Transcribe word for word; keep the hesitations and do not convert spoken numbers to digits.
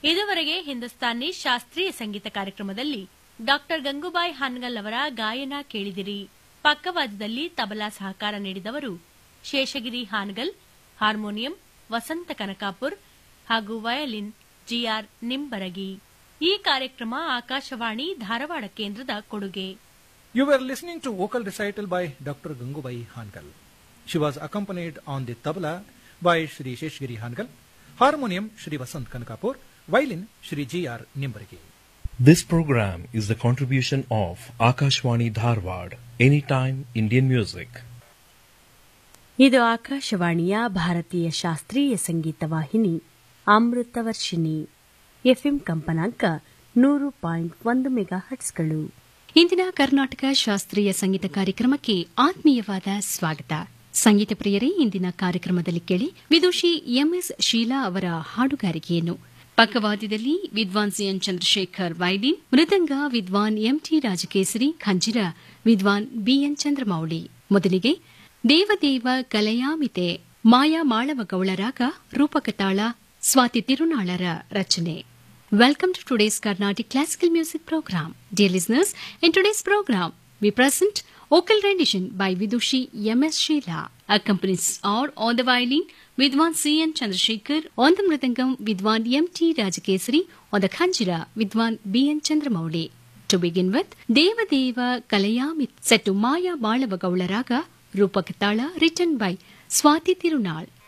ಇದುವರೆಗೆ ಹಿಂದೂಸ್ತಾನಿ ಶಾಸ್ತ್ರೀಯ ಸಂಗೀತ ಕಾರ್ಯಕ್ರಮದಲ್ಲಿ ಡಾಕ್ಟರ್ ಗಂಗೂಬಾಯಿ ಹಾನಗಲ್ ಅವರ ಗಾಯನ ಕೇಳಿದಿರಿ. ಪಕ್ಕವಾದ್ಯದಲ್ಲಿ ತಬಲಾ ಸಹಕಾರ ನೀಡಿದವರು ಶೇಷಗಿರಿ ಹಾನಗಲ್, ಹಾರ್ಮೋನಿಯಂ ವಸಂತ ಕನಕಾಪುರ್ ಹಾಗೂ ವಯಲಿನ್ ಜಿಆರ್ ನಿಂಬರಗಿ. ಈ ಕಾರ್ಯಕ್ರಮ ಆಕಾಶವಾಣಿ ಧಾರವಾಡ ಕೇಂದ್ರದ ಕೊಡುಗೆ. You were listening to vocal recital by Doctor Gangubai Hankal. She was accompanied on the tabla by Shri Sheshgiri Hankal, harmonium Shri Vasant Kankapur, violin Shri G R Nimbargi. This program is the contribution of Akashwani Dharwad, Anytime Indian Music. ಇದು ಆಕಾಶವಾಣಿಯ ಭಾರತೀಯ ಶಾಸ್ತ್ರೀಯ ಸಂಗೀತ ವಾಹಿನಿ Amritavarshini. FM ಕಂಪನಾಂಕ ನೂರು point ಒಂದು mega ಹಟ್ಸ್ಗಳು. ಇಂದಿನ ಕರ್ನಾಟಕ ಶಾಸ್ತ್ರೀಯ ಸಂಗೀತ ಕಾರ್ಯಕ್ರಮಕ್ಕೆ ಆತ್ಮೀಯವಾದ ಸ್ವಾಗತ. ಸಂಗೀತ ಪ್ರಿಯರೇ, ಇಂದಿನ ಕಾರ್ಯಕ್ರಮದಲ್ಲಿ ಕೇಳಿ ವಿದುಷಿ ಎಂಎಸ್ ಶೀಲಾ ಅವರ ಹಾಡುಗಾರಿಕೆಯನ್ನು. ಪಕ್ಕವಾದ್ಯದಲ್ಲಿ ವಿದ್ವಾನ್ ಸಿಎನ್ ಚಂದ್ರಶೇಖರ್ ವೈಲಿನ್, ಮೃದಂಗ ವಿದ್ವಾನ್ ಎಂಟಿ ರಾಜಕೇಸರಿ, ಖಂಜಿರ ವಿದ್ವಾನ್ ಬಿಎನ್ ಚಂದ್ರಮೌಳಿ. ಮೊದಲಿಗೆ ದೇವದೇವ ಕಲಯಾಮಿತೆ ಮಾಯಾ ಮಾಳವ ಗೌಳರಾಗ ರೂಪಕತಾಳ ಸ್ವಾತಿ ತಿರುನಾಳರ ರಚನೆ. Welcome to today's Carnatic Classical Music Program. Dear listeners, in today's program, we present vocal rendition by Vidushi M S Sheela. Accompanies are on the violin Vidwan C N Chandrasekhar, on the mridangam Vidwan M T Rajakesari, on the khanjira Vidwan B N Chandramouli. To begin with, Deva Deva Kalayamit set to Maya Balava Gaula Raga, Rupakatala, written by Swati Tirunal.